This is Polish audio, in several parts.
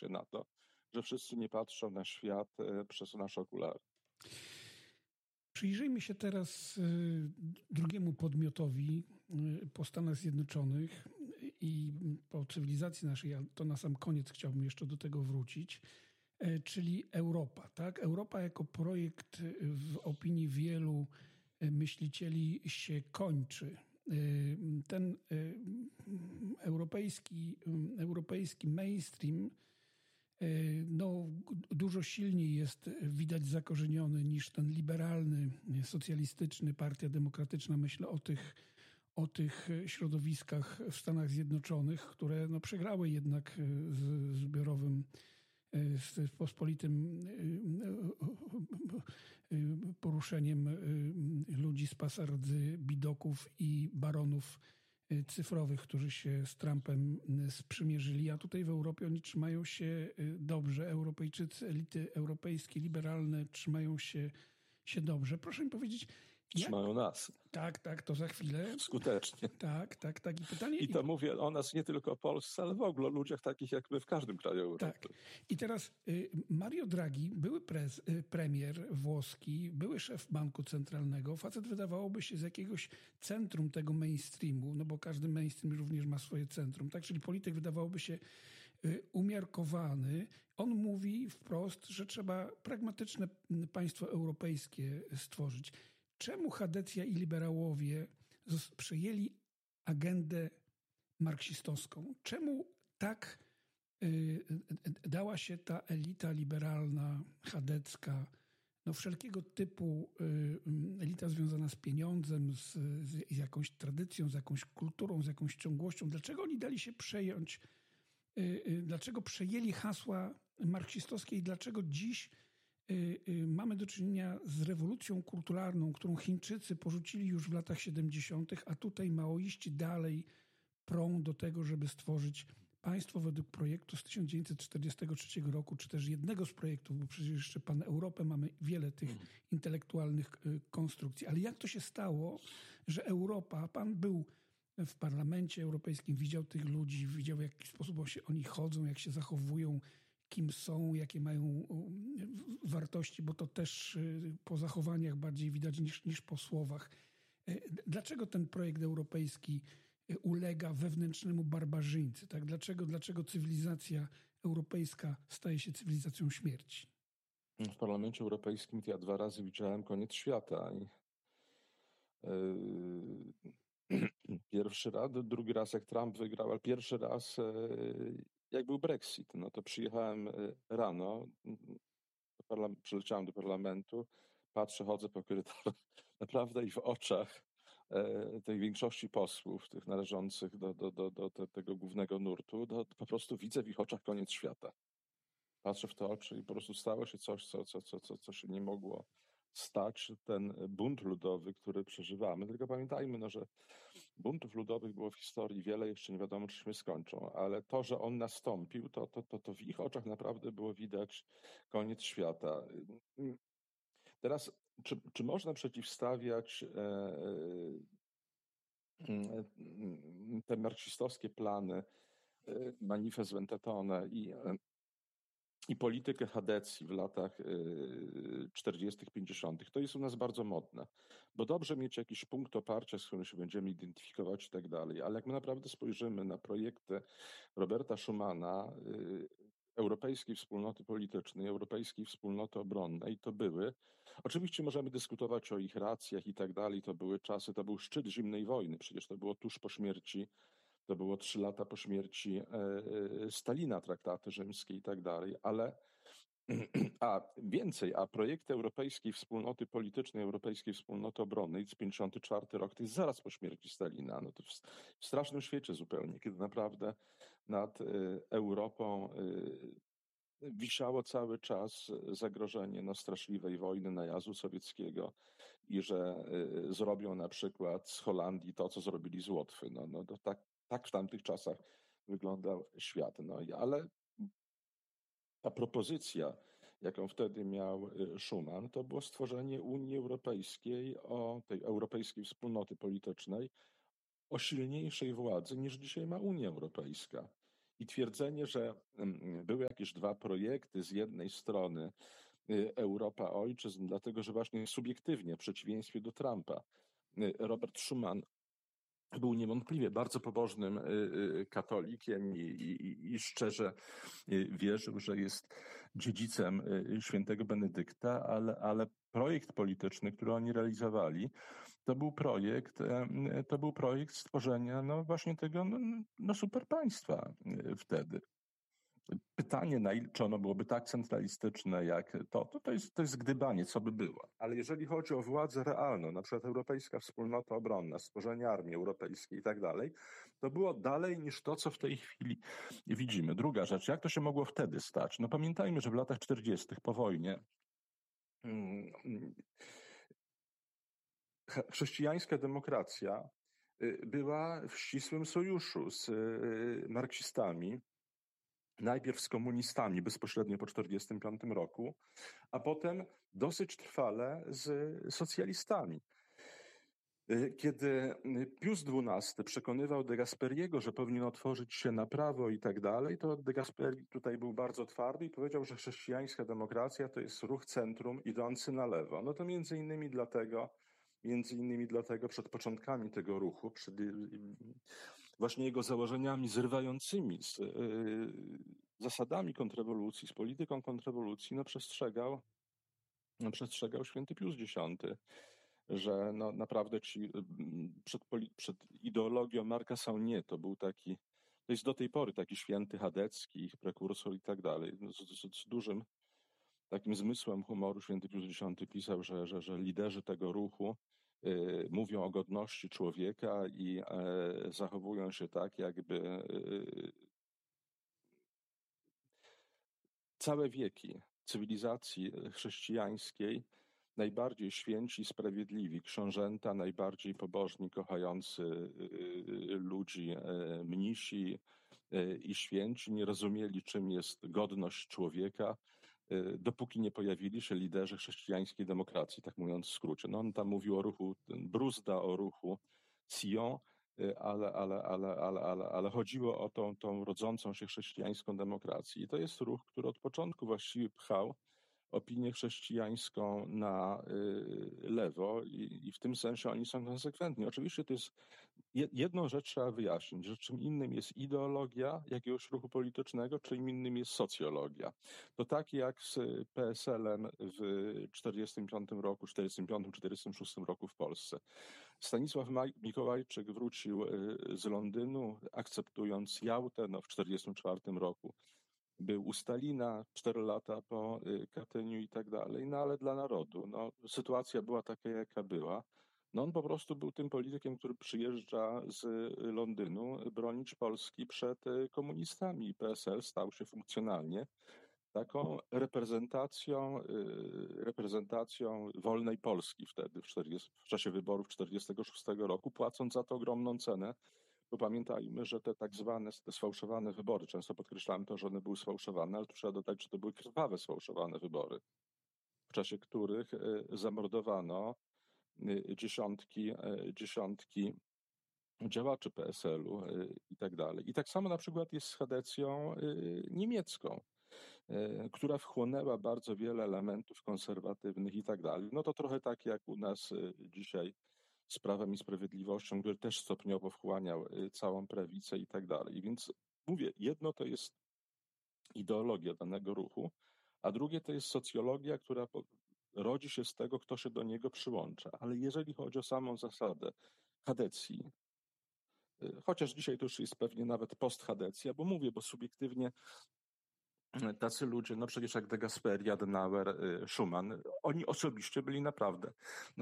się na to, że wszyscy nie patrzą na świat przez nasze okulary. Przyjrzyjmy się teraz drugiemu podmiotowi po Stanach Zjednoczonych i po cywilizacji naszej, ale to na sam koniec chciałbym jeszcze do tego wrócić, czyli Europa. Tak? Europa jako projekt w opinii wielu myślicieli się kończy. Ten europejski mainstream dużo silniej jest widać zakorzeniony niż ten liberalny, socjalistyczny, Partia Demokratyczna. Myślę o tych środowiskach w Stanach Zjednoczonych, które przegrały jednak z pospolitym poruszeniem ludzi z pasa rdzy, bidoków i baronów cyfrowych, którzy się z Trumpem sprzymierzyli, a tutaj w Europie oni trzymają się dobrze. Europejczycy, elity europejskie, liberalne trzymają się dobrze. Proszę mi powiedzieć... Trzymają nas. Tak, to za chwilę. Skutecznie. Tak. I pytanie... I to mówię o nas nie tylko Polsce, ale w ogóle o ludziach takich jak my w każdym kraju Europy. Tak. I teraz Mario Draghi, były premier włoski, były szef banku centralnego, facet wydawałoby się z jakiegoś centrum tego mainstreamu, bo każdy mainstream również ma swoje centrum, tak? Czyli polityk wydawałoby się umiarkowany. On mówi wprost, że trzeba pragmatyczne państwo europejskie stworzyć. Czemu Chadecja i liberałowie przejęli agendę marksistowską? Czemu tak dała się ta elita liberalna, chadecka, wszelkiego typu elita związana z pieniądzem, z jakąś tradycją, z jakąś kulturą, z jakąś ciągłością? Dlaczego oni dali się przejąć? Dlaczego przejęli hasła marksistowskie i dlaczego dziś mamy do czynienia z rewolucją kulturalną, którą Chińczycy porzucili już w latach 70., a tutaj maoiści dalej prą do tego, żeby stworzyć państwo według projektu z 1943 roku, czy też jednego z projektów, bo przecież jeszcze Pan Europę mamy wiele tych intelektualnych konstrukcji. Ale jak to się stało, że Europa, Pan był w Parlamencie Europejskim, widział tych ludzi, widział w jaki sposób oni chodzą, jak się zachowują, kim są, jakie mają wartości, bo to też po zachowaniach bardziej widać niż po słowach. Dlaczego ten projekt europejski ulega wewnętrznemu barbarzyńcy? Tak? Dlaczego cywilizacja europejska staje się cywilizacją śmierci? W Parlamencie Europejskim ja 2 razy widziałem koniec świata. Pierwszy raz, drugi raz jak Trump wygrał, ale pierwszy raz jak był Brexit. To przyjechałem rano, przyleciałem do parlamentu, patrzę, chodzę po korytarzu, naprawdę i w oczach tej większości posłów, tych należących do tego głównego nurtu, po prostu widzę w ich oczach koniec świata. Patrzę w te oczy i po prostu stało się coś, co się nie mogło stać, ten bunt ludowy, który przeżywamy. Tylko pamiętajmy, że buntów ludowych było w historii wiele, jeszcze nie wiadomo, czy się skończą, ale to, że on nastąpił, to w ich oczach naprawdę było widać koniec świata. Teraz, czy można przeciwstawiać te marksistowskie plany, manifest Bentettone i politykę chadecji w latach 40., 50. To jest u nas bardzo modne, bo dobrze mieć jakiś punkt oparcia, z którym się będziemy identyfikować i tak dalej, ale jak my naprawdę spojrzymy na projekty Roberta Schumana, Europejskiej Wspólnoty Politycznej, Europejskiej Wspólnoty Obronnej, to były, oczywiście możemy dyskutować o ich racjach i tak dalej, to były czasy, to był szczyt zimnej wojny, przecież to było tuż po śmierci, to było 3 lata po śmierci Stalina, traktaty rzymskie i tak dalej, ale a projekt Europejskiej Wspólnoty Politycznej, Europejskiej Wspólnoty Obronnej z 54 rok, to jest zaraz po śmierci Stalina. To w strasznym świecie zupełnie, kiedy naprawdę nad Europą wisiało cały czas zagrożenie straszliwej wojny, najazdu sowieckiego i że zrobią na przykład z Holandii to, co zrobili z Łotwy. Tak w tamtych czasach wyglądał świat. Ale ta propozycja, jaką wtedy miał Schuman, to było stworzenie Unii Europejskiej, tej Europejskiej Wspólnoty Politycznej, o silniejszej władzy niż dzisiaj ma Unia Europejska. I twierdzenie, że były jakieś dwa projekty, z jednej strony Europa ojczyzn, dlatego że właśnie subiektywnie, w przeciwieństwie do Trumpa, Robert Schuman był niewątpliwie bardzo pobożnym katolikiem i szczerze wierzył, że jest dziedzicem świętego Benedykta, ale projekt polityczny, który oni realizowali, to był projekt stworzenia no właśnie tego superpaństwa wtedy. Pytanie, czy ono byłoby tak centralistyczne jak to jest gdybanie, co by było. Ale jeżeli chodzi o władzę realną, na przykład Europejska Wspólnota Obronna, stworzenie armii europejskiej i tak dalej, to było dalej niż to, co w tej chwili widzimy. Druga rzecz, jak to się mogło wtedy stać? No pamiętajmy, że w latach 40. po wojnie chrześcijańska demokracja była w ścisłym sojuszu z marksistami, najpierw z komunistami bezpośrednio po 1945 roku, a potem dosyć trwale z socjalistami. Kiedy Pius XII przekonywał de Gasperiego, że powinien otworzyć się na prawo i tak dalej, to de Gasperi tutaj był bardzo twardy i powiedział, że chrześcijańska demokracja to jest ruch centrum idący na lewo. No to między innymi dlatego przed początkami tego ruchu, przed właśnie jego założeniami zrywającymi z zasadami kontrrewolucji, z polityką kontrrewolucji, przestrzegał święty Pius X, że no naprawdę przed ideologią Marka Saugnier to jest do tej pory taki święty chadecki, ich prekursor i tak dalej. Z dużym takim zmysłem humoru święty Pius X pisał, że liderzy tego ruchu mówią o godności człowieka i zachowują się tak, jakby całe wieki cywilizacji chrześcijańskiej najbardziej święci, sprawiedliwi książęta, najbardziej pobożni, kochający ludzi mnisi i święci nie rozumieli, czym jest godność człowieka, dopóki nie pojawili się liderzy chrześcijańskiej demokracji, tak mówiąc w skrócie. No on tam mówił o ruchu Bruzda, o ruchu Sion, ale chodziło o tą rodzącą się chrześcijańską demokrację. I to jest ruch, który od początku właściwie pchał opinię chrześcijańską na lewo i w tym sensie oni są konsekwentni. Oczywiście to jest jedną rzecz trzeba wyjaśnić, że czym innym jest ideologia jakiegoś ruchu politycznego, czym innym jest socjologia. To tak jak z PSL-em w 1945 roku, 1945-1946 roku w Polsce. Stanisław Mikołajczyk wrócił z Londynu, akceptując Jałtę w 1944 roku. Był u Stalina 4 lata po Katyniu i tak dalej, no ale dla narodu. No, sytuacja była taka, jaka była. No on po prostu był tym politykiem, który przyjeżdża z Londynu bronić Polski przed komunistami. PSL stał się funkcjonalnie taką reprezentacją wolnej Polski wtedy, w czasie wyborów 1946 roku, płacąc za to ogromną cenę. Bo pamiętajmy, że te tak zwane sfałszowane wybory, często podkreślamy to, że one były sfałszowane, ale tu trzeba dodać, że to były krwawe sfałszowane wybory, w czasie których zamordowano dziesiątki działaczy PSL-u i tak dalej. I tak samo na przykład jest z Chadecją niemiecką, która wchłonęła bardzo wiele elementów konserwatywnych i tak dalej. No to trochę tak jak u nas dzisiaj z Prawem i Sprawiedliwością, który też stopniowo wchłaniał całą prawicę i tak dalej. Więc mówię, jedno to jest ideologia danego ruchu, a drugie to jest socjologia, która rodzi się z tego, kto się do niego przyłącza. Ale jeżeli chodzi o samą zasadę chadecji, chociaż dzisiaj to już jest pewnie nawet post-chadecja, bo subiektywnie tacy ludzie, no przecież jak de Gasperi, Adenauer, Schuman, oni osobiście byli naprawdę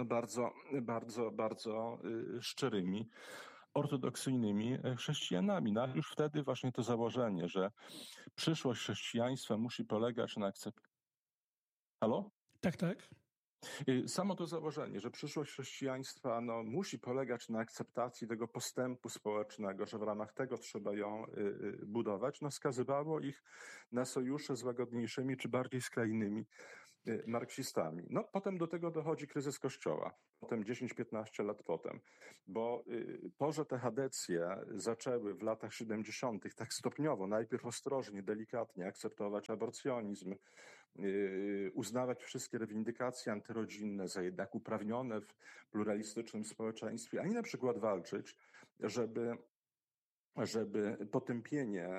bardzo szczerymi, ortodoksyjnymi chrześcijanami. No, a już wtedy właśnie to założenie, że przyszłość chrześcijaństwa musi polegać na akceptacji. Halo? Tak, tak. Samo to założenie, że przyszłość chrześcijaństwa musi polegać na akceptacji tego postępu społecznego, że w ramach tego trzeba ją budować, skazywało ich na sojusze z łagodniejszymi czy bardziej skrajnymi marksistami. No, potem do tego dochodzi kryzys Kościoła, potem 10-15 lat potem, bo to, że te chadecje zaczęły w latach 70. tak stopniowo, najpierw ostrożnie, delikatnie akceptować aborcjonizm, uznawać wszystkie rewindykacje antyrodzinne za jednak uprawnione w pluralistycznym społeczeństwie, ani na przykład walczyć, żeby potępienie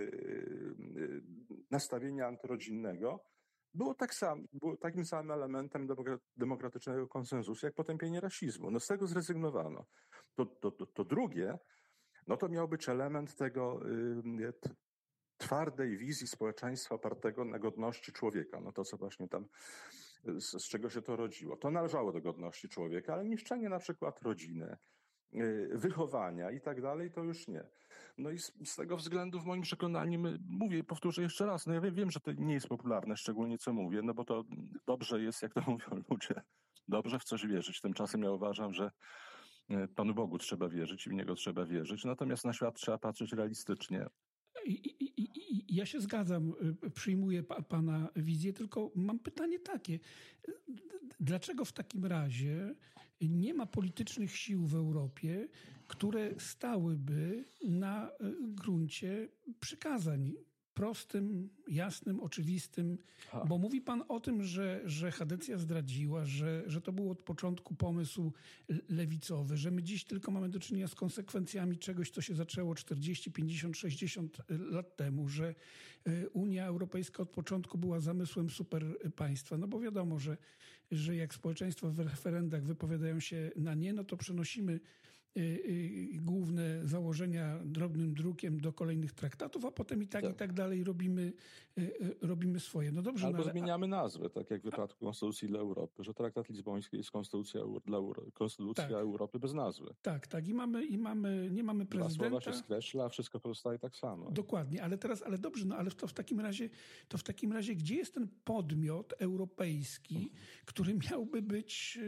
nastawienia antyrodzinnego było takim samym elementem demokratycznego konsensusu, jak potępienie rasizmu. No z tego zrezygnowano. To drugie, no to miał być element tego twardej wizji społeczeństwa opartego na godności człowieka. No to, co właśnie tam, z czego się to rodziło. To należało do godności człowieka, ale niszczenie na przykład rodziny, wychowania i tak dalej, to już nie. No i z tego względu w moim przekonaniu, mówię, powtórzę jeszcze raz, no ja wiem, że to nie jest popularne, szczególnie co mówię, no bo to dobrze jest, jak to mówią ludzie, dobrze w coś wierzyć. Tymczasem ja uważam, że Panu Bogu trzeba wierzyć i w Niego trzeba wierzyć, natomiast na świat trzeba patrzeć realistycznie. Ja się zgadzam, przyjmuję pana wizję, tylko mam pytanie takie. Dlaczego w takim razie nie ma politycznych sił w Europie, które stałyby na gruncie przykazań prostym, jasnym, oczywistym? Bo mówi pan o tym, że chadecja zdradziła, że to był od początku pomysł lewicowy, że my dziś tylko mamy do czynienia z konsekwencjami czegoś, co się zaczęło 40, 50, 60 lat temu, że Unia Europejska od początku była zamysłem super państwa. No bo wiadomo, że jak społeczeństwa w referendach wypowiadają się na nie, no to przenosimy główne założenia drobnym drukiem do kolejnych traktatów, a potem i tak dalej robimy swoje. No dobrze, albo zmieniamy nazwę, tak jak w wypadku Konstytucji dla Europy, że traktat lizboński jest konstytucja Europy bez nazwy. Tak. I nie mamy prezydenta. Dwa słowa się skreśla, a wszystko pozostaje tak samo. Dokładnie, ale dobrze, no ale to w takim razie gdzie jest ten podmiot europejski, który miałby być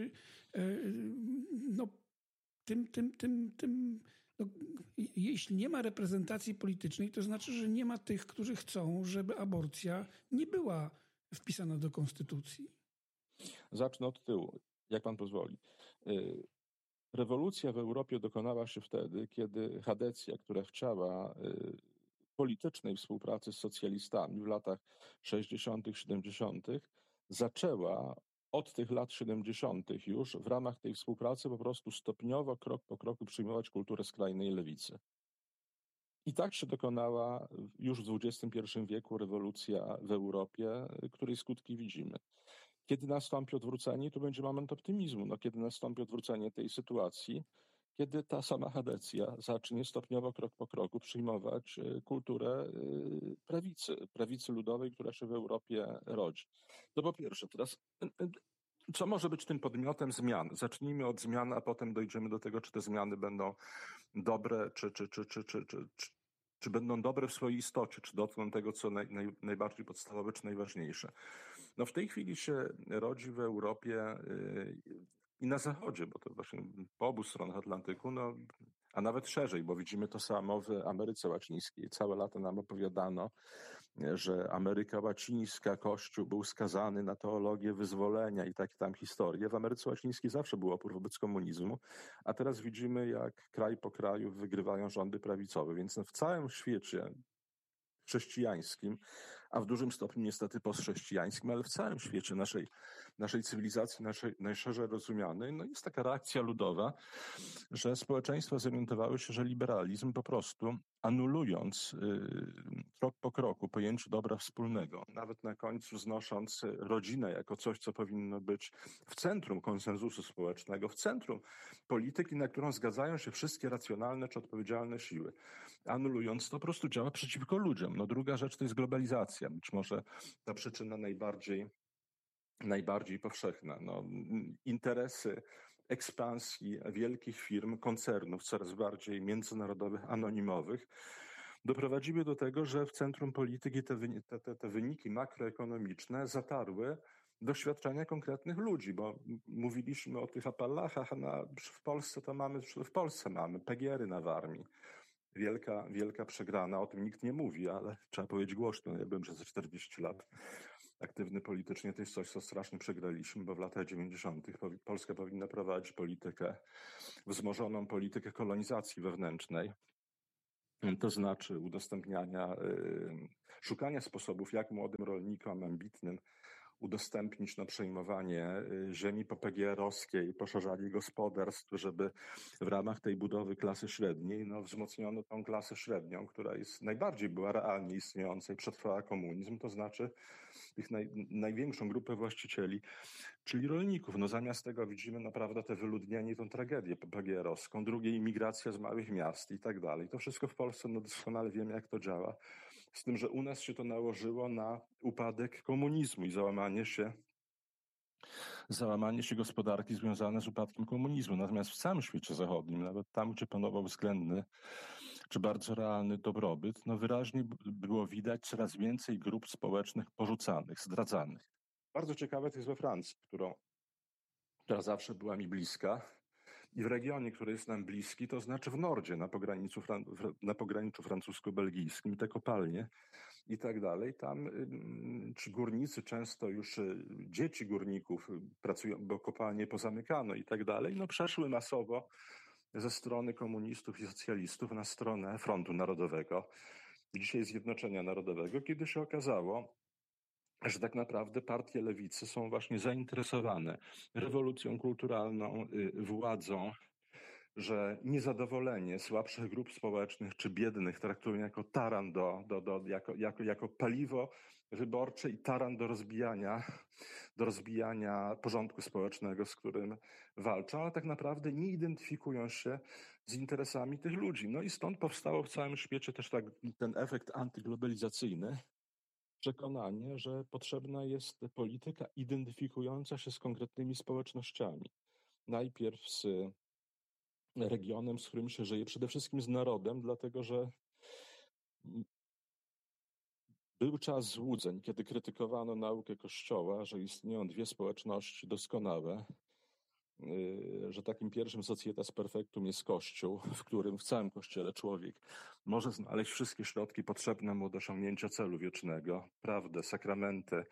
no, jeśli nie ma reprezentacji politycznej, to znaczy, że nie ma tych, którzy chcą, żeby aborcja nie była wpisana do konstytucji. Zacznę od tyłu, jak pan pozwoli. Rewolucja w Europie dokonała się wtedy, kiedy chadecja, która chciała politycznej współpracy z socjalistami w latach 60., 70., zaczęła od tych lat 70. już w ramach tej współpracy po prostu stopniowo, krok po kroku przyjmować kulturę skrajnej lewicy. I tak się dokonała już w XXI wieku rewolucja w Europie, której skutki widzimy. Kiedy nastąpi odwrócenie, to będzie moment optymizmu. No, kiedy nastąpi odwrócenie tej sytuacji, kiedy ta sama chadecja zacznie stopniowo, krok po kroku przyjmować kulturę prawicy ludowej, która się w Europie rodzi. To po pierwsze. Teraz, co może być tym podmiotem zmian? Zacznijmy od zmian, a potem dojdziemy do tego, czy te zmiany będą dobre, czy będą dobre w swojej istocie, czy dotkną tego, co najbardziej podstawowe, czy najważniejsze. No w tej chwili się rodzi w Europie i na Zachodzie, bo to właśnie po obu stronach Atlantyku, no, a nawet szerzej, bo widzimy to samo w Ameryce Łacińskiej. Całe lata nam opowiadano, że Ameryka Łacińska, Kościół był skazany na teologię wyzwolenia i takie tam historie. W Ameryce Łacińskiej zawsze był opór wobec komunizmu, a teraz widzimy, jak kraj po kraju wygrywają rządy prawicowe. Więc w całym świecie chrześcijańskim, a w dużym stopniu niestety postchrześcijańskim, ale w całym świecie naszej cywilizacji, najszerzej rozumianej, no jest taka reakcja ludowa, że społeczeństwa zorientowały się, że liberalizm po prostu anulując krok po kroku pojęcie dobra wspólnego, nawet na końcu znosząc rodzinę jako coś, co powinno być w centrum konsensusu społecznego, w centrum polityki, na którą zgadzają się wszystkie racjonalne czy odpowiedzialne siły. Anulując to po prostu działa przeciwko ludziom. No druga rzecz to jest globalizacja. Być może ta przyczyna najbardziej powszechna. No, interesy ekspansji wielkich firm, koncernów, coraz bardziej międzynarodowych, anonimowych, doprowadziły do tego, że w centrum polityki te wyniki makroekonomiczne zatarły doświadczenia konkretnych ludzi, bo mówiliśmy o tych Appalachach, a w Polsce mamy PGR-y na Warmii. Wielka przegrana, o tym nikt nie mówi, ale trzeba powiedzieć głośno. Ja byłem przez 40 lat aktywny politycznie, to jest coś, co strasznie przegraliśmy, bo w latach 90. Polska powinna prowadzić politykę, wzmożoną politykę kolonizacji wewnętrznej, to znaczy udostępniania, szukania sposobów, jak młodym rolnikom ambitnym udostępnić przejmowanie ziemi PGR-owskiej, poszerzanie gospodarstw, żeby w ramach tej budowy klasy średniej wzmocniono tą klasę średnią, która najbardziej była realnie istniejąca i przetrwała komunizm, to znaczy tych największą grupę właścicieli, czyli rolników. Zamiast tego widzimy naprawdę te wyludnienie i tą tragedię PGR-owską, drugie imigracja z małych miast i tak dalej. To wszystko w Polsce doskonale wiemy, jak to działa. Z tym, że u nas się to nałożyło na upadek komunizmu i załamanie się gospodarki związane z upadkiem komunizmu. Natomiast w całym świecie zachodnim, nawet tam, gdzie panował względny czy bardzo realny dobrobyt, wyraźnie było widać coraz więcej grup społecznych porzucanych, zdradzanych. Bardzo ciekawe to jest we Francji, która zawsze była mi bliska. I w regionie, który jest nam bliski, to znaczy w Nordzie, na pograniczu francusko-belgijskim, te kopalnie i tak dalej. Tam czy górnicy, często już dzieci górników pracują, bo kopalnie pozamykano i tak dalej, przeszły masowo ze strony komunistów i socjalistów na stronę Frontu Narodowego, dzisiaj Zjednoczenia Narodowego, kiedy się okazało, że tak naprawdę partie lewicy są właśnie zainteresowane rewolucją kulturalną, władzą, że niezadowolenie słabszych grup społecznych czy biednych traktują jako taran jako paliwo wyborcze i taran do rozbijania porządku społecznego, z którym walczą, ale tak naprawdę nie identyfikują się z interesami tych ludzi. I stąd powstało w całym świecie też ten efekt antyglobalizacyjny, przekonanie, że potrzebna jest polityka identyfikująca się z konkretnymi społecznościami. Najpierw z regionem, z którym się żyje, przede wszystkim z narodem, dlatego że był czas złudzeń, kiedy krytykowano naukę Kościoła, że istnieją dwie społeczności doskonałe, że takim pierwszym societas perfectum jest Kościół, w którym w całym Kościele człowiek może znaleźć wszystkie środki potrzebne mu do osiągnięcia celu wiecznego, prawdę, sakramenty,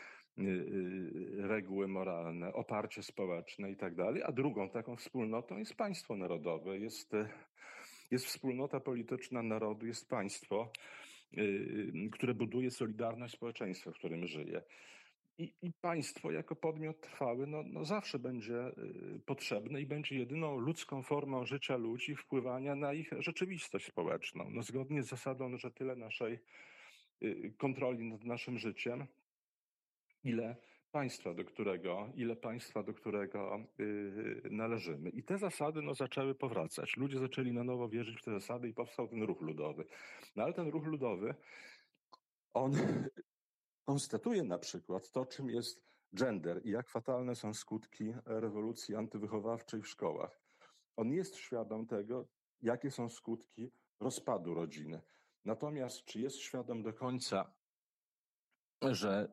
reguły moralne, oparcie społeczne i tak dalej, a drugą taką wspólnotą jest państwo narodowe, jest wspólnota polityczna narodu, jest państwo, które buduje solidarność społeczeństwa, w którym żyje. I państwo jako podmiot trwały zawsze będzie potrzebne i będzie jedyną ludzką formą życia ludzi, wpływania na ich rzeczywistość społeczną. Zgodnie z zasadą, że tyle naszej kontroli nad naszym życiem, ile państwa, do którego należymy. I te zasady zaczęły powracać. Ludzie zaczęli na nowo wierzyć w te zasady i powstał ten ruch ludowy. Ale ten ruch ludowy, on konstatuje na przykład to, czym jest gender i jak fatalne są skutki rewolucji antywychowawczej w szkołach. On jest świadom tego, jakie są skutki rozpadu rodziny. Natomiast czy jest świadom do końca, że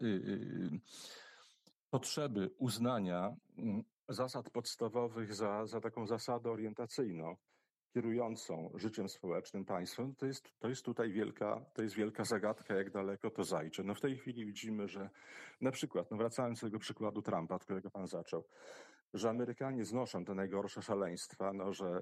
potrzeby uznania zasad podstawowych za taką zasadę orientacyjną, kierującą życiem społecznym, państwem, to jest tutaj wielka zagadka, jak daleko to zajdzie. W tej chwili widzimy, że na przykład, wracając do tego przykładu Trumpa, od którego pan zaczął, że Amerykanie znoszą te najgorsze szaleństwa, że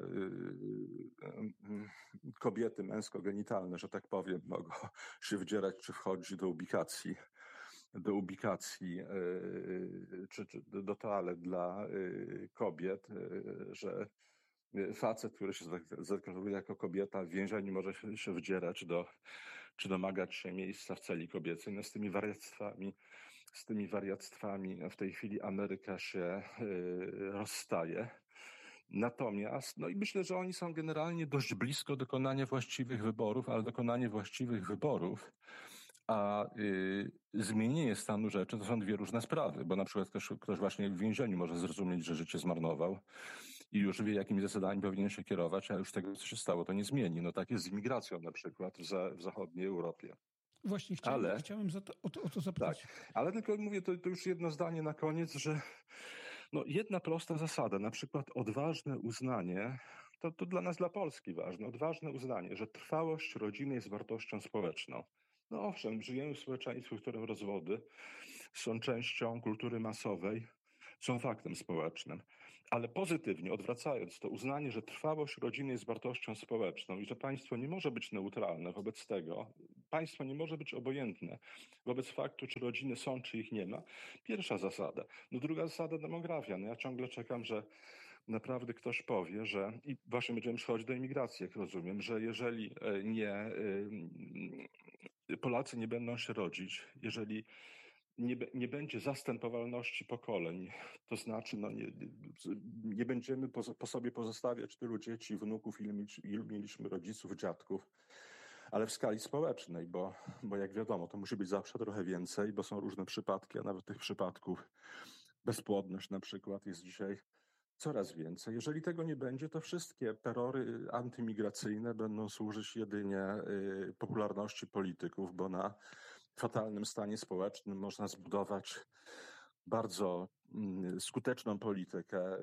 kobiety męsko-genitalne, że tak powiem, mogą się wdzierać czy wchodzić do ubikacji czy do toalet dla kobiet, że facet, który się zadeklaruje jako kobieta w więzieniu, może się wdzierać czy domagać się miejsca w celi kobiecej. Z tymi wariactwami w tej chwili Ameryka się rozstaje. Natomiast, i myślę, że oni są generalnie dość blisko dokonania właściwych wyborów, ale dokonanie właściwych wyborów, a zmienienie stanu rzeczy to są dwie różne sprawy, bo na przykład ktoś właśnie w więzieniu może zrozumieć, że życie zmarnował i już wie, jakimi zasadami powinien się kierować, a już tego, co się stało, to nie zmieni. Tak jest z imigracją na przykład w zachodniej Europie. Właśnie chciałem o to zapytać. Tak, ale tylko mówię, to już jedno zdanie na koniec, że jedna prosta zasada, na przykład odważne uznanie, to dla nas, dla Polski ważne, odważne uznanie, że trwałość rodziny jest wartością społeczną. No owszem, żyjemy w społeczeństwie, w którym rozwody są częścią kultury masowej, są faktem społecznym. Ale pozytywnie, odwracając to uznanie, że trwałość rodziny jest wartością społeczną i że państwo nie może być neutralne wobec tego, państwo nie może być obojętne wobec faktu, czy rodziny są, czy ich nie ma. Pierwsza zasada. No druga zasada, demografia. No ja ciągle czekam, że naprawdę ktoś powie, że i właśnie będziemy przechodzić do imigracji, jak rozumiem, że jeżeli Polacy nie będą się rodzić, jeżeli nie będzie zastępowalności pokoleń, to znaczy nie będziemy po sobie pozostawiać tylu dzieci, wnuków, ilu mieliśmy rodziców, dziadków, ale w skali społecznej, bo jak wiadomo, to musi być zawsze trochę więcej, bo są różne przypadki, a nawet tych przypadków bezpłodność na przykład jest dzisiaj coraz więcej. Jeżeli tego nie będzie, to wszystkie perory antymigracyjne będą służyć jedynie popularności polityków, bo na fatalnym stanie społecznym można zbudować bardzo skuteczną politykę.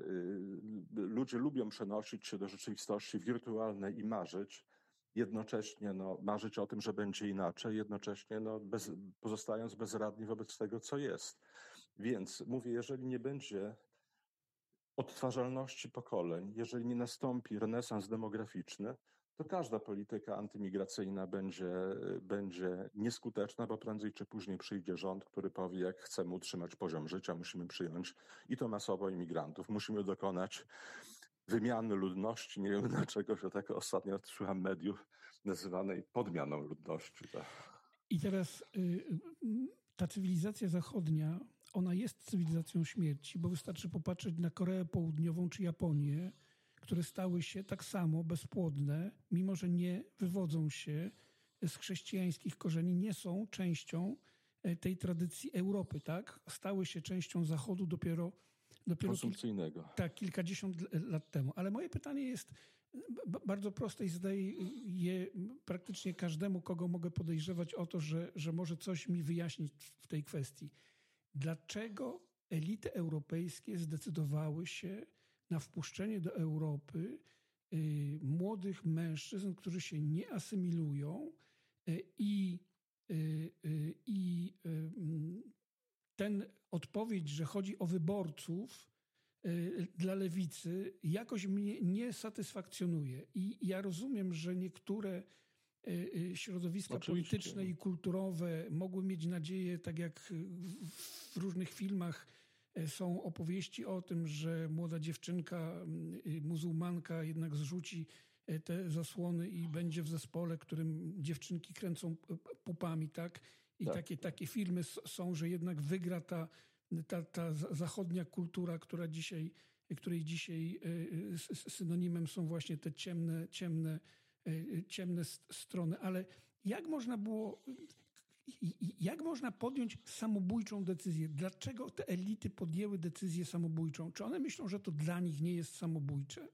Ludzie lubią przenosić się do rzeczywistości wirtualnej i marzyć. Jednocześnie marzyć o tym, że będzie inaczej, jednocześnie pozostając bezradni wobec tego, co jest. Więc mówię, jeżeli nie będzie odtwarzalności pokoleń, jeżeli nie nastąpi renesans demograficzny, to każda polityka antymigracyjna będzie nieskuteczna, bo prędzej czy później przyjdzie rząd, który powie, jak chcemy utrzymać poziom życia, musimy przyjąć i to masowo imigrantów. Musimy dokonać wymiany ludności. Nie wiem, dlaczego się tak ostatnio słucham mediów nazywanej podmianą ludności. I teraz ta cywilizacja zachodnia, ona jest cywilizacją śmierci, bo wystarczy popatrzeć na Koreę Południową czy Japonię, które stały się tak samo bezpłodne, mimo że nie wywodzą się z chrześcijańskich korzeni, nie są częścią tej tradycji Europy, tak? Stały się częścią Zachodu dopiero konsumpcyjnego. Tak, kilkadziesiąt lat temu. Ale moje pytanie jest bardzo proste i zadaję je praktycznie każdemu, kogo mogę podejrzewać o to, że może coś mi wyjaśnić w tej kwestii. Dlaczego elity europejskie zdecydowały się na wpuszczenie do Europy młodych mężczyzn, którzy się nie asymilują i ten odpowiedź, że chodzi o wyborców dla lewicy, jakoś mnie nie satysfakcjonuje. I ja rozumiem, że niektóre środowiska polityczne i kulturowe mogły mieć nadzieję, tak jak w różnych filmach są opowieści o tym, że młoda dziewczynka, muzułmanka jednak zrzuci te zasłony i będzie w zespole, którym dziewczynki kręcą pupami, tak? I tak. Takie filmy są, że jednak wygra ta zachodnia kultura, której dzisiaj synonimem są właśnie te ciemne strony. Ale jak można podjąć samobójczą decyzję? Dlaczego te elity podjęły decyzję samobójczą? Czy one myślą, że to dla nich nie jest samobójcze?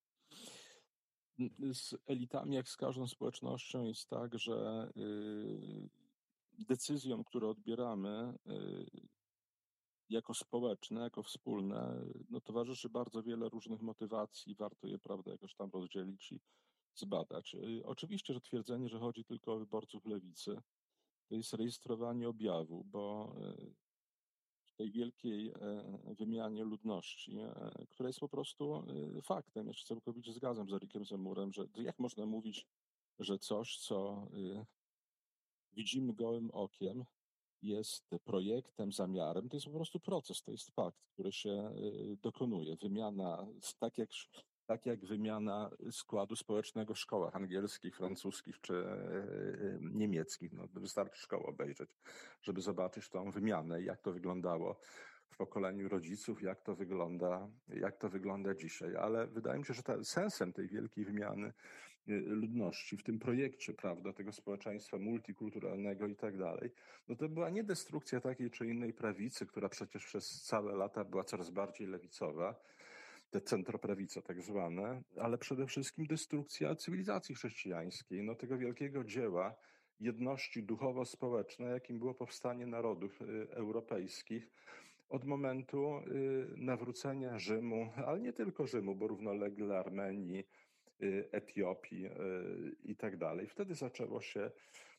Z elitami, jak z każdą społecznością, jest tak, że decyzjom, które odbieramy jako społeczne, jako wspólne, towarzyszy bardzo wiele różnych motywacji. Warto je, prawda, jakoś tam rozdzielić i zbadać. Oczywiście, że twierdzenie, że chodzi tylko o wyborców lewicy, to jest rejestrowanie objawu, bo w tej wielkiej wymianie ludności, która jest po prostu faktem. Ja się całkowicie zgadzam z Erikiem Zemurem, że jak można mówić, że coś, co widzimy gołym okiem, jest projektem, zamiarem, to jest po prostu proces, to jest fakt, który się dokonuje. Wymiana, tak jak wymiana składu społecznego w szkołach angielskich, francuskich czy niemieckich. Wystarczy szkołę obejrzeć, żeby zobaczyć tą wymianę, jak to wyglądało w pokoleniu rodziców, jak to wygląda dzisiaj. Ale wydaje mi się, że sensem tej wielkiej wymiany ludności w tym projekcie, prawda, tego społeczeństwa multikulturalnego i tak dalej, to była nie destrukcja takiej czy innej prawicy, która przecież przez całe lata była coraz bardziej lewicowa, te centroprawice tak zwane, ale przede wszystkim destrukcja cywilizacji chrześcijańskiej, tego wielkiego dzieła jedności duchowo-społecznej, jakim było powstanie narodów europejskich od momentu nawrócenia Rzymu, ale nie tylko Rzymu, bo równolegle Armenii, Etiopii i tak dalej. Wtedy zaczęło się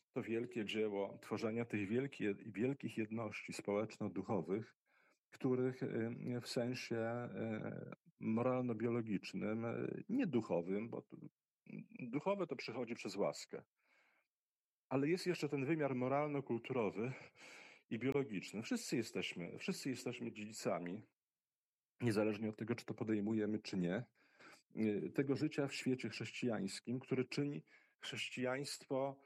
to wielkie dzieło tworzenia tych wielkich jedności społeczno-duchowych, których w sensie moralno-biologicznym, nie duchowym, bo duchowe to przychodzi przez łaskę, ale jest jeszcze ten wymiar moralno-kulturowy i biologiczny. Wszyscy jesteśmy dziedzicami, niezależnie od tego, czy to podejmujemy, czy nie, tego życia w świecie chrześcijańskim, który czyni chrześcijaństwo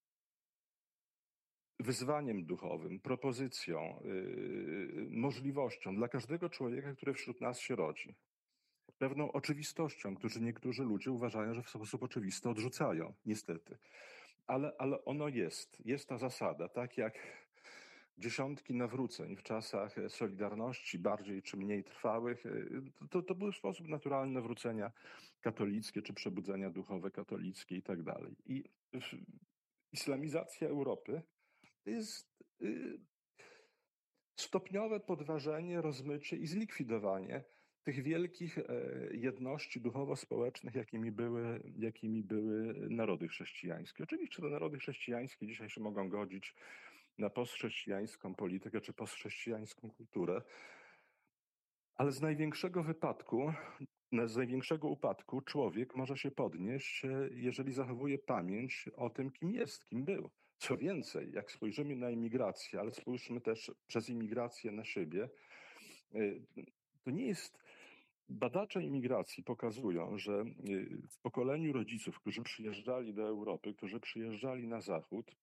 wyzwaniem duchowym, propozycją, możliwością dla każdego człowieka, który wśród nas się rodzi. Pewną oczywistością, niektórzy ludzie uważają, że w sposób oczywisty odrzucają, niestety. Ale ono jest. Jest ta zasada, tak jak dziesiątki nawróceń w czasach Solidarności, bardziej czy mniej trwałych, to był sposób naturalny nawrócenia katolickie, czy przebudzenia duchowe katolickie i tak dalej. I islamizacja Europy to jest stopniowe podważenie, rozmycie i zlikwidowanie tych wielkich jedności duchowo-społecznych, jakimi były narody chrześcijańskie. Oczywiście te narody chrześcijańskie dzisiaj się mogą godzić na postchrześcijańską politykę czy postchrześcijańską kulturę, ale z największego upadku człowiek może się podnieść, jeżeli zachowuje pamięć o tym, kim jest, kim był. Co więcej, jak spojrzymy na imigrację, ale spójrzmy też przez imigrację na siebie, to nie jest. Badacze imigracji pokazują, że w pokoleniu rodziców, którzy przyjeżdżali do Europy, którzy przyjeżdżali na Zachód,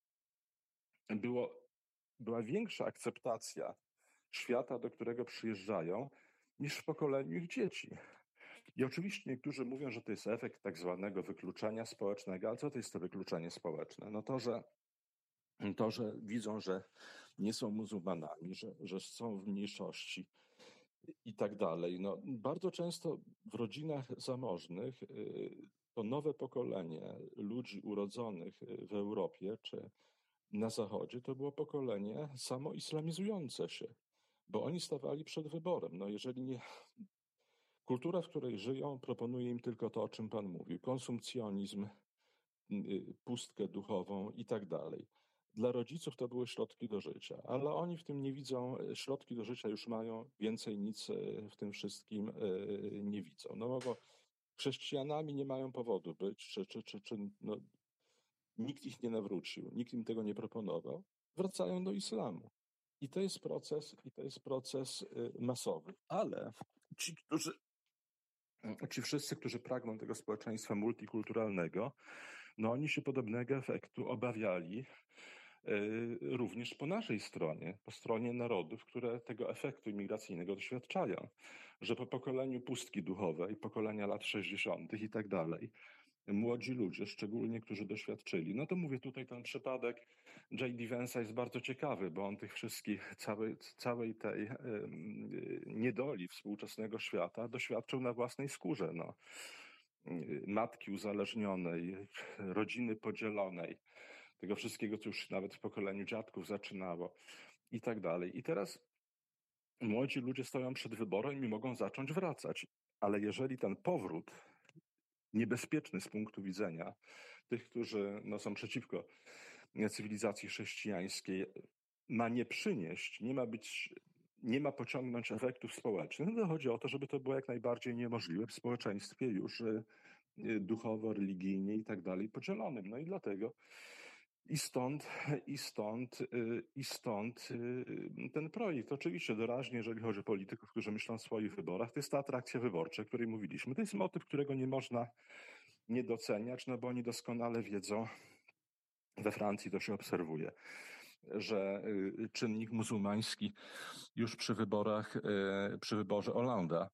była większa akceptacja świata, do którego przyjeżdżają, niż w pokoleniu ich dzieci. I oczywiście niektórzy mówią, że to jest efekt tak zwanego wykluczenia społecznego, ale co to jest to wykluczenie społeczne? No to, że widzą, że nie są muzułmanami, że są w mniejszości i tak dalej. No, bardzo często w rodzinach zamożnych to nowe pokolenie ludzi urodzonych w Europie czy na Zachodzie to było pokolenie samoislamizujące się, bo oni stawali przed wyborem. No, jeżeli nie. Kultura, w której żyją, proponuje im tylko to, o czym Pan mówił: konsumpcjonizm, pustkę duchową i tak dalej. Dla rodziców to były środki do życia, ale oni w tym nie widzą, środki do życia już mają, więcej nic w tym wszystkim nie widzą. No bo chrześcijanami nie mają powodu być, no, nikt ich nie nawrócił, nikt im tego nie proponował, wracają do islamu. I to jest proces masowy. Ale ci wszyscy, którzy pragną tego społeczeństwa multikulturalnego, no oni się podobnego efektu obawiali również po naszej stronie, po stronie narodów, które tego efektu imigracyjnego doświadczają, że po pokoleniu pustki duchowej, pokolenia lat 60. i tak dalej, młodzi ludzie, szczególnie którzy doświadczyli, no to mówię tutaj, ten przypadek J.D. Vance'a jest bardzo ciekawy, bo on tych wszystkich, całej tej niedoli współczesnego świata doświadczył na własnej skórze. No. Matki uzależnionej, rodziny podzielonej, tego wszystkiego, co już nawet w pokoleniu dziadków zaczynało i tak dalej. I teraz młodzi ludzie stoją przed wyborem i mogą zacząć wracać. Ale jeżeli ten powrót, niebezpieczny z punktu widzenia tych, którzy no, są przeciwko cywilizacji chrześcijańskiej, ma nie przynieść, nie ma pociągnąć efektów społecznych, no to chodzi o to, żeby to było jak najbardziej niemożliwe w społeczeństwie już duchowo, religijnie i tak dalej podzielonym. No i dlatego i stąd ten projekt. Oczywiście doraźnie, jeżeli chodzi o polityków, którzy myślą o swoich wyborach, to jest ta atrakcja wyborcza, o której mówiliśmy. To jest motyw, którego nie można nie doceniać, no bo oni doskonale wiedzą, we Francji to się obserwuje, że czynnik muzułmański już przy wyborze Hollanda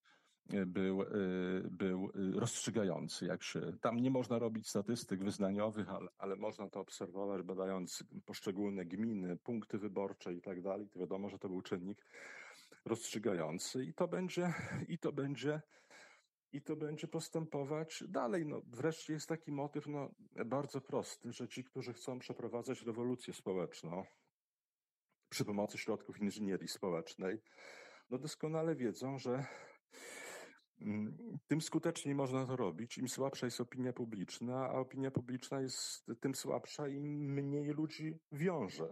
był rozstrzygający. Tam nie można robić statystyk wyznaniowych, ale można to obserwować, badając poszczególne gminy, punkty wyborcze i tak dalej. To wiadomo, że to był czynnik rozstrzygający i to będzie postępować dalej. No, wreszcie jest taki motyw bardzo prosty, że ci, którzy chcą przeprowadzać rewolucję społeczną przy pomocy środków inżynierii społecznej, no doskonale wiedzą, że tym skuteczniej można to robić, im słabsza jest opinia publiczna, a opinia publiczna jest tym słabsza, im mniej ludzi wiąże.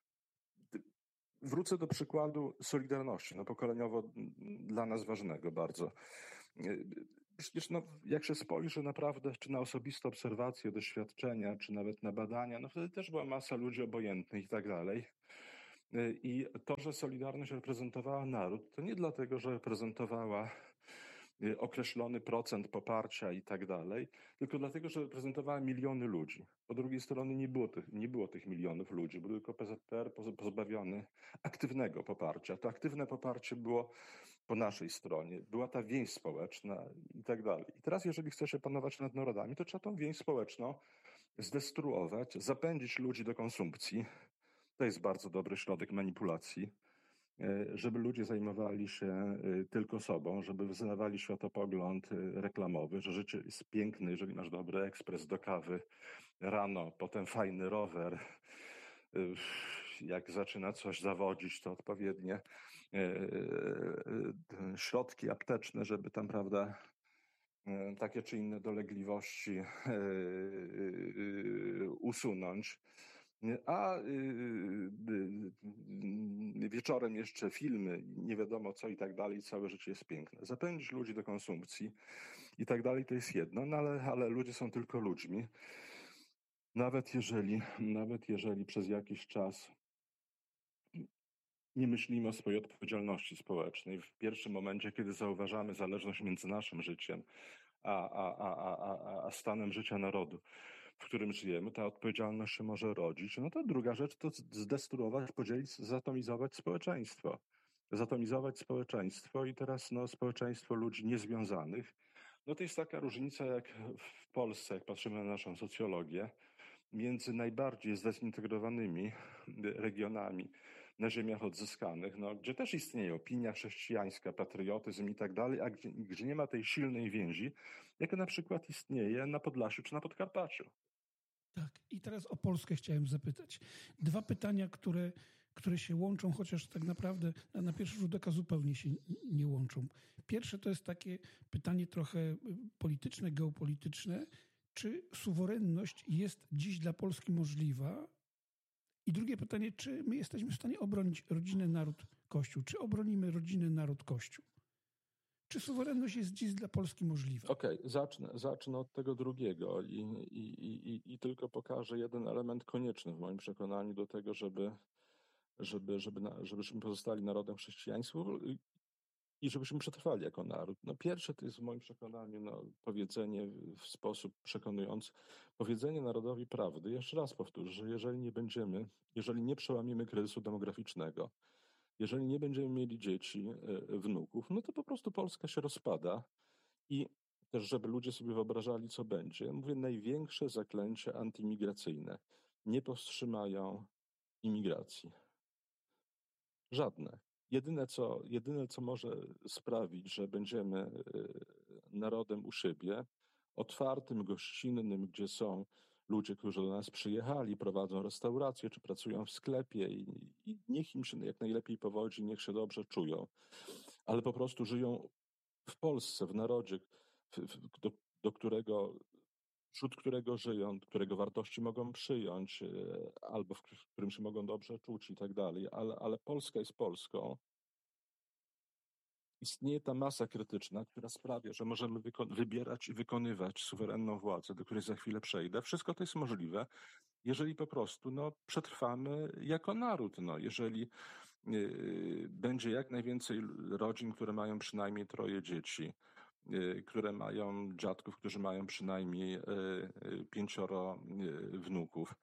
Wrócę do przykładu Solidarności, pokoleniowo dla nas ważnego bardzo. Przecież jak się spojrzy naprawdę, czy na osobiste obserwacje, doświadczenia, czy nawet na badania, wtedy też była masa ludzi obojętnych i tak dalej. I to, że Solidarność reprezentowała naród, to nie dlatego, że reprezentowała określony procent poparcia i tak dalej, tylko dlatego, że reprezentowała miliony ludzi. Po drugiej stronie nie było tych milionów ludzi, był tylko PZPR pozbawiony aktywnego poparcia. To aktywne poparcie było po naszej stronie, była ta więź społeczna i tak dalej. I teraz, jeżeli chce się panować nad narodami, to trzeba tą więź społeczną zdestruować, zapędzić ludzi do konsumpcji. To jest bardzo dobry środek manipulacji, żeby ludzie zajmowali się tylko sobą, żeby wyznawali światopogląd reklamowy, że życie jest piękne, jeżeli masz dobry ekspres do kawy rano, potem fajny rower. Jak zaczyna coś zawodzić, to odpowiednie środki apteczne, żeby tam, prawda, takie czy inne dolegliwości usunąć. A wieczorem jeszcze filmy, nie wiadomo co i tak dalej, całe życie jest piękne. Zapędzić ludzi do konsumpcji i tak dalej to jest jedno, ale ludzie są tylko ludźmi. Nawet jeżeli przez jakiś czas nie myślimy o swojej odpowiedzialności społecznej, w pierwszym momencie, kiedy zauważamy zależność między naszym życiem a stanem życia narodu, w którym żyjemy, ta odpowiedzialność się może rodzić. To druga rzecz to zdestruować, podzielić, zatomizować społeczeństwo. Zatomizować społeczeństwo i teraz społeczeństwo ludzi niezwiązanych. To jest taka różnica jak w Polsce, jak patrzymy na naszą socjologię, między najbardziej zdezintegrowanymi regionami na ziemiach odzyskanych, gdzie też istnieje opinia chrześcijańska, patriotyzm i tak dalej, a gdzie nie ma tej silnej więzi, jaka na przykład istnieje na Podlasiu czy na Podkarpaciu. Tak, i teraz o Polskę chciałem zapytać. Dwa pytania, które się łączą, chociaż tak naprawdę na pierwszy rzut oka zupełnie się nie łączą. Pierwsze to jest takie pytanie trochę polityczne, geopolityczne. Czy suwerenność jest dziś dla Polski możliwa? I drugie pytanie, czy my jesteśmy w stanie obronić rodzinę, naród, Kościół? Czy obronimy rodzinę, naród, Kościół? Czy suwerenność jest dziś dla Polski możliwa? Okej, zacznę od tego drugiego i tylko pokażę jeden element konieczny w moim przekonaniu do tego, żebyśmy pozostali narodem chrześcijańskim i żebyśmy przetrwali jako naród. Pierwsze to jest w moim przekonaniu powiedzenie w sposób przekonujący, powiedzenie narodowi prawdy. Jeszcze raz powtórzę, że jeżeli nie przełamiemy kryzysu demograficznego, jeżeli nie będziemy mieli dzieci, wnuków, to po prostu Polska się rozpada i też, żeby ludzie sobie wyobrażali, co będzie. Mówię, największe zaklęcia antyimigracyjne nie powstrzymają imigracji. Żadne. Jedyne, co może sprawić, że będziemy narodem u siebie, otwartym, gościnnym, gdzie są ludzie, którzy do nas przyjechali, prowadzą restaurację, czy pracują w sklepie i niech im się jak najlepiej powodzi, niech się dobrze czują. Ale po prostu żyją w Polsce, w narodzie, wśród którego żyją, którego wartości mogą przyjąć, albo w którym się mogą dobrze czuć i tak dalej, ale Polska jest Polską. Istnieje ta masa krytyczna, która sprawia, że możemy wybierać i wykonywać suwerenną władzę, do której za chwilę przejdę. Wszystko to jest możliwe, jeżeli po prostu przetrwamy jako naród. Jeżeli będzie jak najwięcej rodzin, które mają przynajmniej 3 dzieci, które mają dziadków, którzy mają przynajmniej 5 wnuków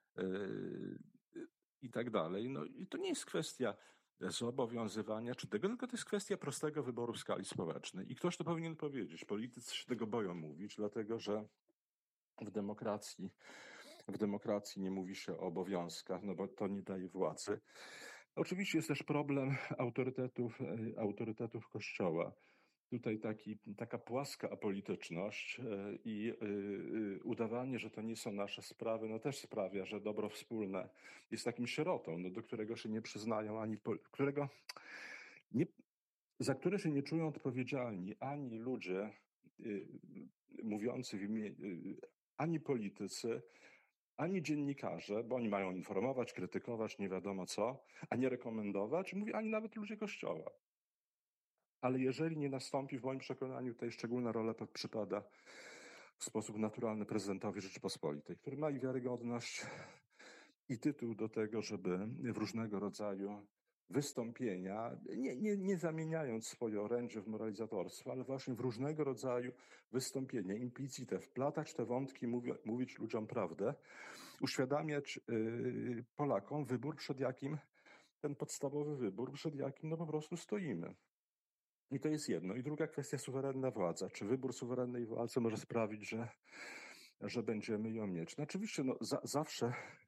i tak dalej. I to nie jest kwestia zobowiązywania czy tego, tylko to jest kwestia prostego wyboru skali społecznej. I ktoś to powinien powiedzieć. Politycy się tego boją mówić, dlatego że w demokracji nie mówi się o obowiązkach, bo to nie daje władzy. Oczywiście jest też problem autorytetów Kościoła. Tutaj taka płaska apolityczność i udawanie, że to nie są nasze sprawy, też sprawia, że dobro wspólne jest takim sierotą, do którego się nie przyznają którego za które się nie czują odpowiedzialni ani ludzie mówiący w imieniu, ani politycy, ani dziennikarze, bo oni mają informować, krytykować, nie wiadomo co, a nie rekomendować, mówię, ani nawet ludzie Kościoła. Ale jeżeli nie nastąpi, w moim przekonaniu, tutaj szczególna rola przypada w sposób naturalny prezydentowi Rzeczypospolitej, który ma i wiarygodność, i tytuł do tego, żeby w różnego rodzaju wystąpienia, nie zamieniając swoje orędzie w moralizatorstwo, ale właśnie w różnego rodzaju wystąpienia, implicite, wplatać te wątki, mówić ludziom prawdę, uświadamiać Polakom wybór, przed jakim, ten podstawowy wybór, przed jakim no po prostu stoimy. I to jest jedno. I druga kwestia, suwerenna władza. Czy wybór suwerennej władzy może sprawić, że będziemy ją mieć? No oczywiście, zawsze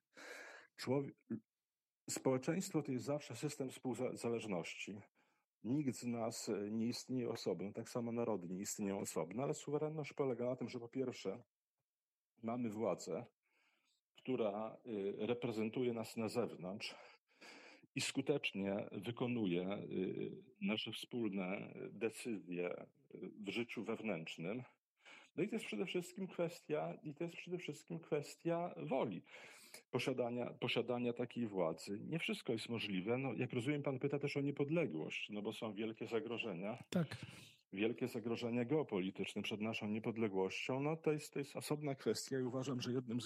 społeczeństwo to jest zawsze system współzależności. Nikt z nas nie istnieje osobno, tak samo narody nie istnieją osobno, ale suwerenność polega na tym, że po pierwsze mamy władzę, która reprezentuje nas na zewnątrz i skutecznie wykonuje nasze wspólne decyzje w życiu wewnętrznym. No i to jest przede wszystkim kwestia woli, posiadania takiej władzy. Nie wszystko jest możliwe. No, jak rozumiem, pan pyta też o niepodległość, no bo są wielkie zagrożenia. Tak. Wielkie zagrożenia geopolityczne przed naszą niepodległością. No to jest osobna kwestia i uważam, że jednym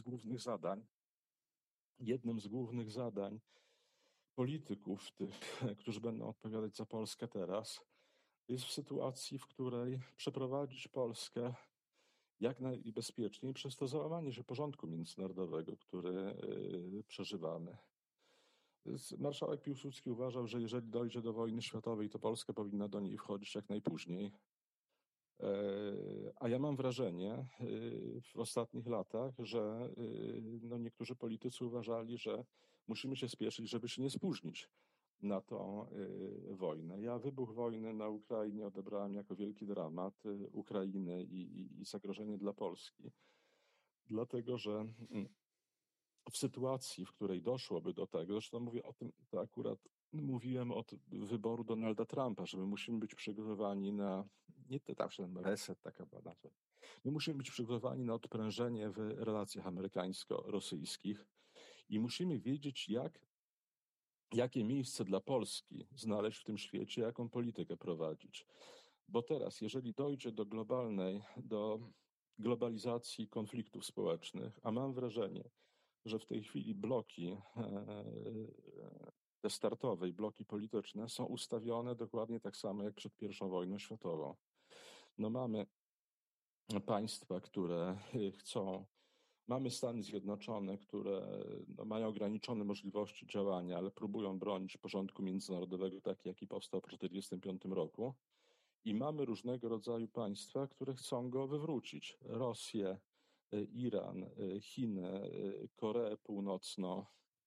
z głównych zadań polityków, tych, którzy będą odpowiadać za Polskę teraz, jest w sytuacji, w której przeprowadzić Polskę jak najbezpieczniej przez to załamanie się porządku międzynarodowego, który przeżywamy. Marszałek Piłsudski uważał, że jeżeli dojdzie do wojny światowej, to Polska powinna do niej wchodzić jak najpóźniej. A ja mam wrażenie w ostatnich latach, że no niektórzy politycy uważali, że musimy się spieszyć, żeby się nie spóźnić na tą wojnę. Ja wybuch wojny na Ukrainie odebrałem jako wielki dramat Ukrainy i zagrożenie dla Polski. Dlatego, że w sytuacji, w której doszłoby do tego, zresztą mówię o tym, to akurat mówiłem od wyboru Donalda Trumpa, że my musimy być przygotowani na, nie to zawsze reset, taka bada, my musimy być przygotowani na odprężenie w relacjach amerykańsko-rosyjskich i musimy wiedzieć, jakie miejsce dla Polski znaleźć w tym świecie, jaką politykę prowadzić. Bo teraz, jeżeli dojdzie do globalizacji konfliktów społecznych, a mam wrażenie, że w tej chwili bloki te startowe i bloki polityczne są ustawione dokładnie tak samo jak przed I wojną światową. No mamy państwa, które mamy Stany Zjednoczone, które mają ograniczone możliwości działania, ale próbują bronić porządku międzynarodowego, taki jaki powstał po 1945 roku. I mamy różnego rodzaju państwa, które chcą go wywrócić. Rosję, Iran, Chiny, Koreę Północną.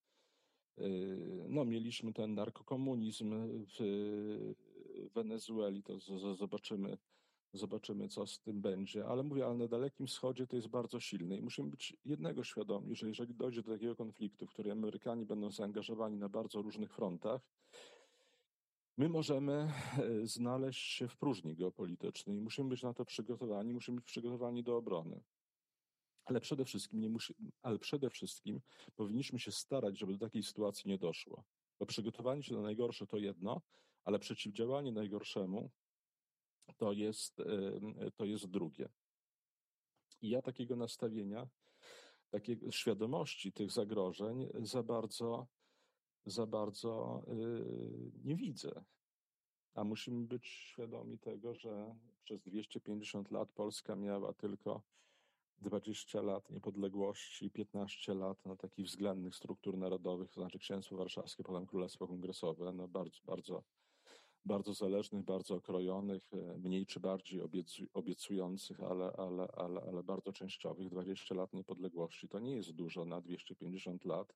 No, mieliśmy ten narkokomunizm w Wenezueli, to zobaczymy, co z tym będzie. Ale mówię, ale na Dalekim Wschodzie to jest bardzo silne i musimy być jednego świadomi, że jeżeli dojdzie do takiego konfliktu, w którym Amerykanie będą zaangażowani na bardzo różnych frontach, my możemy znaleźć się w próżni geopolitycznej i musimy być na to przygotowani, musimy być przygotowani do obrony. Ale przede wszystkim powinniśmy się starać, żeby do takiej sytuacji nie doszło. Bo przygotowanie się na najgorsze to jedno, ale przeciwdziałanie najgorszemu to jest drugie. I ja takiego nastawienia, takiej świadomości tych zagrożeń za bardzo nie widzę. A musimy być świadomi tego, że przez 250 lat Polska miała tylko 20 lat niepodległości, 15 lat takich względnych struktur narodowych, to znaczy Księstwo Warszawskie, potem Królestwo Kongresowe, bardzo zależnych, bardzo okrojonych, mniej czy bardziej obiecujących, ale bardzo częściowych. 20 lat niepodległości to nie jest dużo na 250 lat.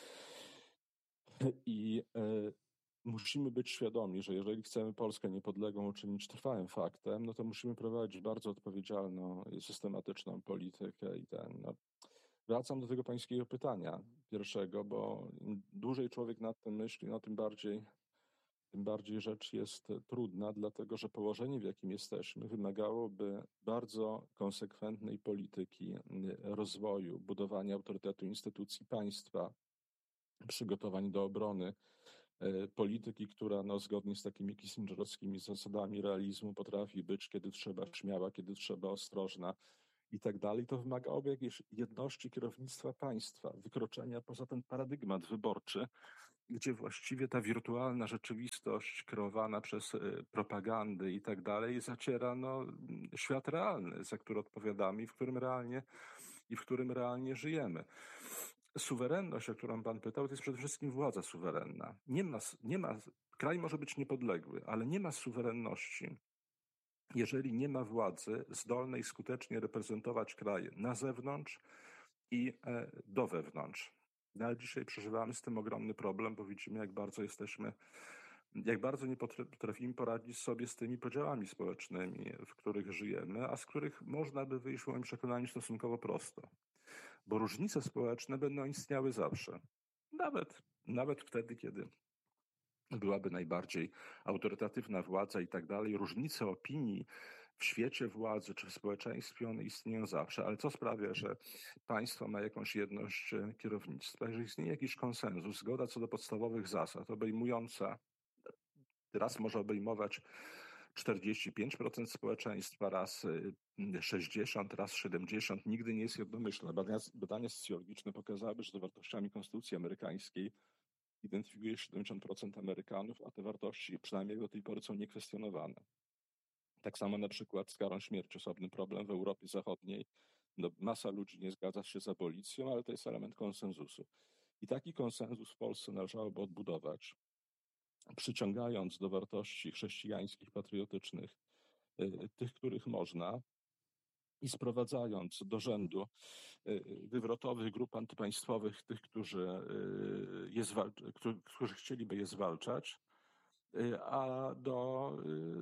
I musimy być świadomi, że jeżeli chcemy Polskę niepodległą uczynić trwałym faktem, no to musimy prowadzić bardzo odpowiedzialną i systematyczną politykę. Wracam do tego pańskiego pytania pierwszego, bo im dłużej człowiek nad tym myśli, no tym bardziej tym bardziej rzecz jest trudna, dlatego że położenie, w jakim jesteśmy, wymagałoby bardzo konsekwentnej polityki rozwoju, budowania autorytetu instytucji państwa, przygotowań do obrony, polityki, która zgodnie z takimi kissingerowskimi zasadami realizmu potrafi być, kiedy trzeba, śmiała, kiedy trzeba, ostrożna i tak dalej. To wymagałoby jakiejś jedności kierownictwa państwa, wykroczenia poza ten paradygmat wyborczy, gdzie właściwie ta wirtualna rzeczywistość kreowana przez propagandy i tak dalej zaciera świat realny, za który odpowiadamy i w którym realnie żyjemy. Suwerenność, o którą pan pytał, to jest przede wszystkim władza suwerenna. Kraj może być niepodległy, ale nie ma suwerenności, jeżeli nie ma władzy zdolnej skutecznie reprezentować kraj na zewnątrz i do wewnątrz. No, ale dzisiaj przeżywamy z tym ogromny problem, bo widzimy, jak bardzo nie potrafimy poradzić sobie z tymi podziałami społecznymi, w których żyjemy, a z których można by wyjść w moim przekonaniu stosunkowo prosto. Bo różnice społeczne będą istniały zawsze. Nawet wtedy, kiedy byłaby najbardziej autorytatywna władza i tak dalej. Różnice opinii w świecie władzy czy w społeczeństwie, one istnieją zawsze. Ale co sprawia, że państwo ma jakąś jedność kierownictwa? Jeżeli istnieje jakiś konsensus, zgoda co do podstawowych zasad, obejmująca, raz może obejmować 45% społeczeństwa, raz 60%, raz 70%, nigdy nie jest jednomyślne. Badania socjologiczne pokazały, że za wartościami Konstytucji amerykańskiej identyfikuje 70% Amerykanów, a te wartości przynajmniej do tej pory są niekwestionowane. Tak samo na przykład z karą śmierci, osobny problem w Europie Zachodniej. Masa ludzi nie zgadza się z abolicją, ale to jest element konsensusu. I taki konsensus w Polsce należałoby odbudować, przyciągając do wartości chrześcijańskich, patriotycznych, tych, których można, i sprowadzając do rzędu wywrotowych grup antypaństwowych tych, którzy chcieliby je zwalczać, a do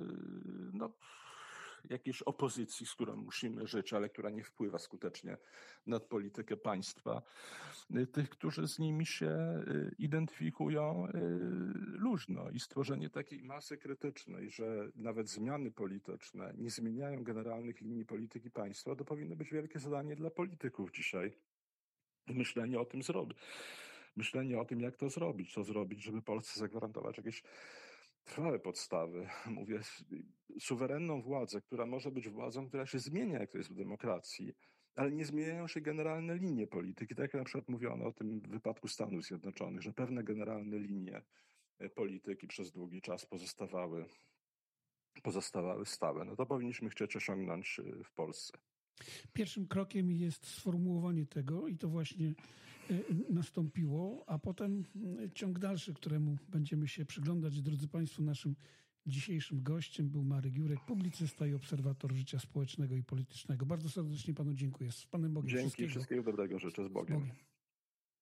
jakiejś opozycji, z którą musimy żyć, ale która nie wpływa skutecznie na politykę państwa, tych, którzy z nimi się identyfikują luźno, i stworzenie takiej masy krytycznej, że nawet zmiany polityczne nie zmieniają generalnych linii polityki państwa, to powinno być wielkie zadanie dla polityków dzisiaj. Myślenie o tym, jak to zrobić, żeby Polsce zagwarantować jakieś trwałe podstawy. Mówię, suwerenną władzę, która może być władzą, która się zmienia, jak to jest w demokracji, ale nie zmieniają się generalne linie polityki. Tak jak na przykład mówiono o tym w wypadku Stanów Zjednoczonych, że pewne generalne linie polityki przez długi czas pozostawały stałe. No to powinniśmy chcieć osiągnąć w Polsce. Pierwszym krokiem jest sformułowanie tego i to właśnie nastąpiło, a potem ciąg dalszy, któremu będziemy się przyglądać. Drodzy Państwo, naszym dzisiejszym gościem był Marek Jurek, publicysta i obserwator życia społecznego i politycznego. Bardzo serdecznie Panu dziękuję. Z Panem Bogiem. Dzięki, wszystkiego dobrego życzę. Z Bogiem.